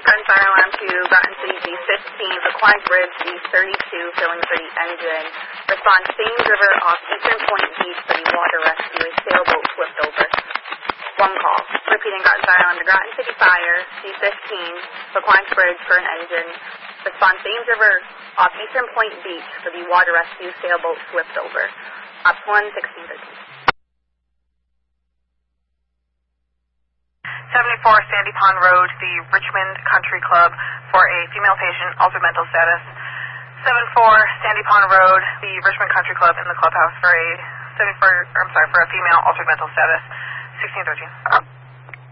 Gunfire alarm to Groton City D15, Aquatic Bridge D32, filling for the engine. Response, Thames River off Eastern Point Beach for the water rescue. A sailboat flipped over. One call. Repeating Gunfire alarm to Groton City Fire D15, Aquatic Bridge for an engine. Response, Thames River off Eastern Point Beach for the water rescue. Sailboat flipped over. Op 1, 1613. 74 Sandy Pond Road, the Richmond Country Club, for a female patient, altered mental status. 74 Sandy Pond Road, the Richmond Country Club in the clubhouse for a female, altered mental status. 1613.